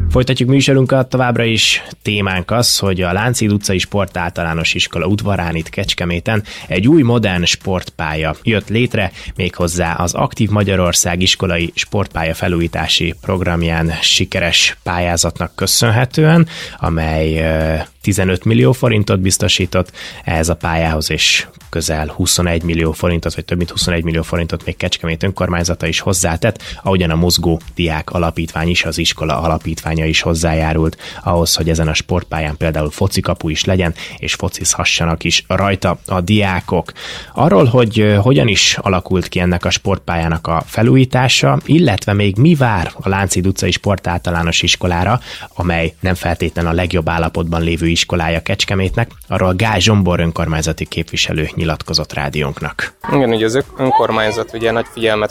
Folytatjuk műsorunkat, továbbra is témánk az, hogy a Lánchíd utcai Sportáltalános Iskola udvarán itt Kecskeméten egy új modern sportpálya jött létre, méghozzá az Aktív Magyarország iskolai sportpálya felújítási programján sikeres pályázatnak köszönhetően, amely 15 millió forintot biztosított ehhez a pályához, és közel 21 millió forintot, vagy több mint 21 millió forintot még Kecskemét önkormányzata is hozzátett, ahogyan a Mozgó Diák Alapítvány is, az iskola alapítványa is hozzájárult ahhoz, hogy ezen a sportpályán például focikapu is legyen, és focizhassanak is rajta a diákok. Arról, hogy hogyan is alakult ki ennek a sportpályának a felújítása, illetve még mi vár a Lánchíd utcai Sportáltalános Iskolára, amely nem feltétlenül a legjobb állapotban lévő iskolája Kecskemétnek, arról Gál Zsombor önkormányzati képviselő nyilatkozott rádiónknak. Igen, ugye az önkormányzat ugye nagy figyelmet